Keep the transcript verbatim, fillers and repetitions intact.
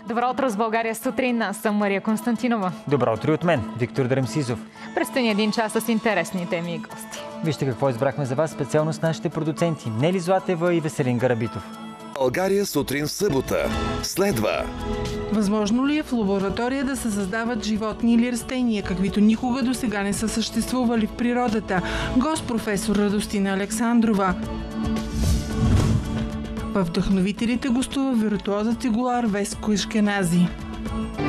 Добро утро с България сутрин. Аз съм Мария Константинова. Добро утро от мен, Виктор Дремсизов. Предстои ни един час с интересните ми гости. Вижте какво избрахме за вас специално с нашите продуценти Нели Златева и Веселин Гарабитов. България сутрин в събота. Следва. Възможно ли е в лаборатория да се създават животни или растения, каквито никога до сега не са съществували в природата? Гост професор Радостина Александрова. Във вдъхновителите гостува виртуозът цигулар Веско Ешкенази.